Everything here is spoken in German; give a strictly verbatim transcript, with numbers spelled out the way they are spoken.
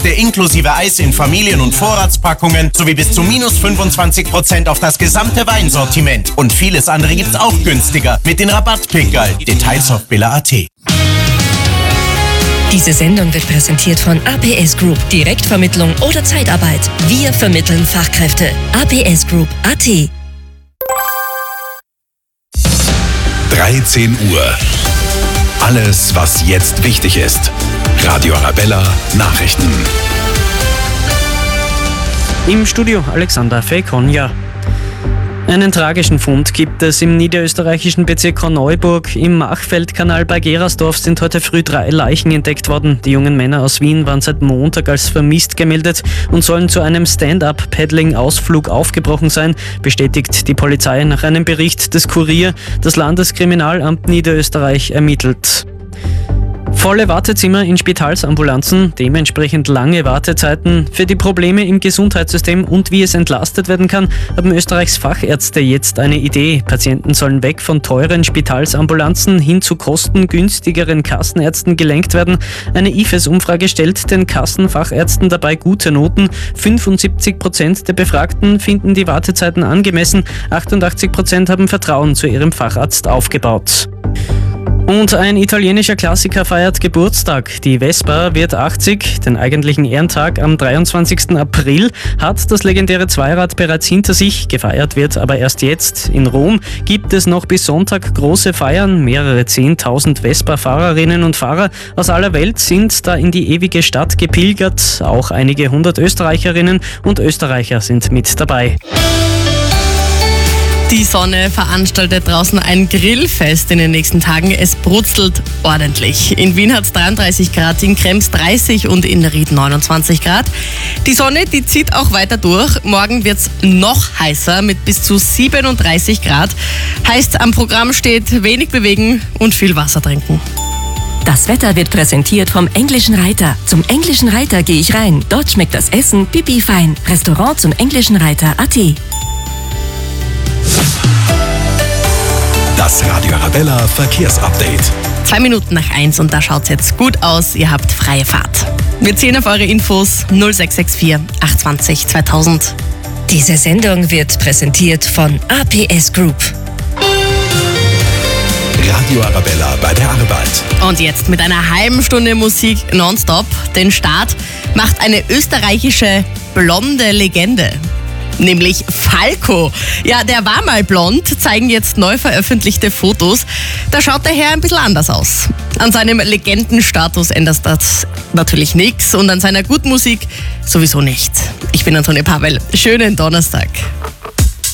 der inklusive Eis in Familien- und Vorratspackungen sowie bis zu minus fünfundzwanzig Prozent auf das gesamte Weinsortiment. Und vieles andere gibt's auch günstiger mit den Rabattpickerl. Details auf billa punkt at. Diese Sendung wird präsentiert von A P S Group. Direktvermittlung oder Zeitarbeit. Wir vermitteln Fachkräfte. A P S Group punkt at. dreizehn Uhr. Alles, was jetzt wichtig ist. Radio Arabella Nachrichten. Im Studio Alexander Fekonja. Einen tragischen Fund gibt es im niederösterreichischen Bezirk Korneuburg. Im Machfeldkanal bei Gerersdorf sind heute früh drei Leichen entdeckt worden. Die jungen Männer aus Wien waren seit Montag als vermisst gemeldet und sollen zu einem Stand-up-Paddling-Ausflug aufgebrochen sein, bestätigt die Polizei nach einem Bericht des Kurier. Das Landeskriminalamt Niederösterreich ermittelt. Volle Wartezimmer in Spitalsambulanzen, dementsprechend lange Wartezeiten. Für die Probleme im Gesundheitssystem und wie es entlastet werden kann, haben Österreichs Fachärzte jetzt eine Idee. Patienten sollen weg von teuren Spitalsambulanzen hin zu kostengünstigeren Kassenärzten gelenkt werden. Eine I F E S-Umfrage stellt den Kassenfachärzten dabei gute Noten. fünfundsiebzig Prozent der Befragten finden die Wartezeiten angemessen. achtundachtzig Prozent haben Vertrauen zu ihrem Facharzt aufgebaut. Und ein italienischer Klassiker feiert Geburtstag. Die Vespa wird achtzig. Den eigentlichen Ehrentag am dreiundzwanzigsten April hat das legendäre Zweirad bereits hinter sich. Gefeiert wird aber erst jetzt. In Rom gibt es noch bis Sonntag große Feiern. Mehrere zehntausend Vespa-Fahrerinnen und Fahrer aus aller Welt sind da in die ewige Stadt gepilgert. Auch einige hundert Österreicherinnen und Österreicher sind mit dabei. Die Sonne veranstaltet draußen ein Grillfest in den nächsten Tagen. Es brutzelt ordentlich. In Wien hat es dreiunddreißig Grad, in Krems dreißig und in Ried neunundzwanzig Grad. Die Sonne, die zieht auch weiter durch. Morgen wird es noch heißer mit bis zu siebenunddreißig Grad. Heißt, am Programm steht wenig bewegen und viel Wasser trinken. Das Wetter wird präsentiert vom Englischen Reiter. Zum Englischen Reiter gehe ich rein. Dort schmeckt das Essen pipi fein. Restaurant zum Englischen Reiter punkt at. Das Radio Arabella Verkehrsupdate. Zwei Minuten nach eins und da schaut es jetzt gut aus. Ihr habt freie Fahrt. Wir ziehen auf eure Infos null sechs sechs vier acht zwei null zweitausend. Diese Sendung wird präsentiert von A P S Group. Radio Arabella bei der Arbeit. Und jetzt mit einer halben Stunde Musik nonstop. Den Start macht eine österreichische blonde Legende. Nämlich Falco. Ja, der war mal blond, zeigen jetzt neu veröffentlichte Fotos. Da schaut der Herr ein bisschen anders aus. An seinem Legendenstatus ändert das natürlich nichts und an seiner guten Musik sowieso nicht. Ich bin Antonia Pavel. Schönen Donnerstag.